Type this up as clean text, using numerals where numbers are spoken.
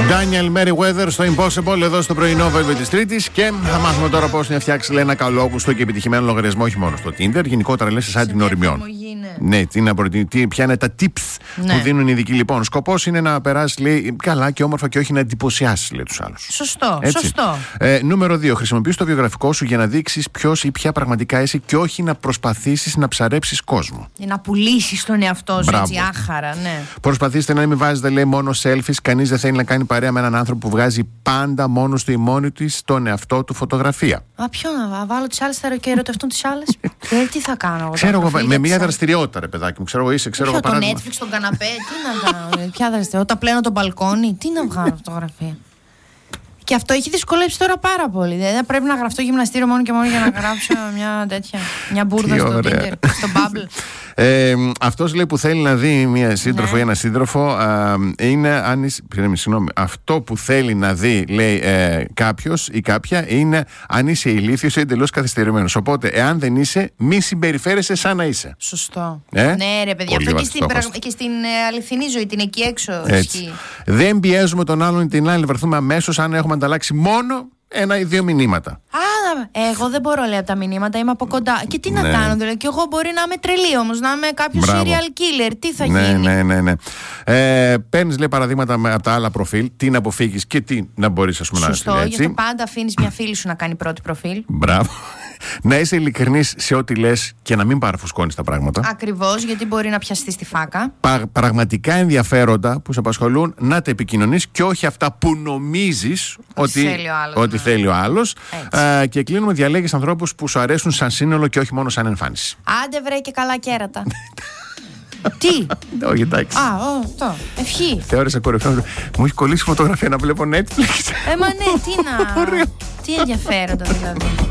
Daniel Merriweather στο Impossible εδώ στο πρωινό Velvet της Τρίτης. Και θα μάθουμε τώρα πώς να φτιάξει ένα καλόγουστο και επιτυχημένο λογαριασμό, όχι μόνο στο Tinder, γενικότερα λέει σε site γνωριμιών. Ναι, ποια είναι τα tips που δίνουν οι ειδικοί. Λοιπόν, σκοπός είναι να περάσει, λέει, καλά και όμορφα και όχι να εντυπωσιάσει, λέει, τους άλλους. Σωστό. Νούμερο 2. Χρησιμοποιείς το βιογραφικό σου για να δείξεις ποιος ή ποια πραγματικά είσαι και όχι να προσπαθήσεις να ψαρέψεις κόσμο. Για να πουλήσεις τον εαυτό σου, έτσι, άχαρα, ναι. Προσπαθήστε να μην βάζετε, λέει, μόνο selfies. Κανείς δεν θέλει να κάνει παρέα με έναν άνθρωπο που βγάζει πάντα μόνος του ή μόνη της τον εαυτό του φωτογραφία. Ποιο να βάλω τις άλλες και ερωτευτούν τις άλλες. Τι θα κάνω εγώ. Ξέρω εγώ, με μια δραστηριότητα, ρε παιδάκι μου. Ξέρω εγώ, το Netflix, τον καναπέ, τι να κάνω. Ποια δραστηριότητα. Όταν πλένω το μπαλκόνι, τι να βγάλω φωτογραφία. Και αυτό έχει δυσκολέψει τώρα πάρα πολύ. Δηλαδή πρέπει να γραφτώ γυμναστήριο μόνο και μόνο για να γράψω μια μπουρδα στο Tinder, στο Bubble. Αυτός, λέει, που θέλει να δει μια σύντροφο ή ένα σύντροφο είναι αν είσαι, αυτό που θέλει να δει, λέει, κάποιος ή κάποια είναι αν είσαι ηλίθιος ή εντελώς καθυστερημένος. Οπότε εάν δεν είσαι, μη συμπεριφέρεσαι σαν να είσαι. Σωστό. Ναι, ρε παιδιά, αυτό και στην αληθινή ζωή, την εκεί έξω ισχύει. Δεν πιέζουμε τον άλλον ή την άλλη να βρεθούμε αμέσως αν έχουμε ανταλλάξει μόνο 1 ή 2 μηνύματα. Εγώ δεν μπορώ, λέει, από τα μηνύματα, είμαι από κοντά. Και τι να κάνω, δηλαδή, και εγώ μπορεί να είμαι τρελή όμως, να είμαι κάποιος serial killer. Τι θα γίνει. Ναι. Παίρνεις, λέει, παραδείγματα από τα άλλα προφίλ, τι να αποφύγεις και τι να μπορείς, ας πούμε, να σωστό, γιατί πάντα αφήνεις μια φίλη σου να κάνει πρώτη προφίλ. Μπράβο. Να είσαι ειλικρινής σε ό,τι λες και να μην παραφουσκώνεις τα πράγματα. Ακριβώς, γιατί μπορεί να πιαστεί στη φάκα. Πραγματικά ενδιαφέροντα που σε απασχολούν να τα επικοινωνείς και όχι αυτά που νομίζεις ότι θέλει ο άλλος. Και κλείνουμε, διαλέγεις ανθρώπους που σου αρέσουν σαν σύνολο και όχι μόνο σαν εμφάνιση. Άντε βρε και καλά κέρατα. Τι? Όχι, εντάξει. Ευχή. Θεώρησα κορυφαίο. Μου έχει κολλήσει φωτογραφία να βλέπω Netflix. Μα ναι, τι ενδιαφέροντα δηλαδή.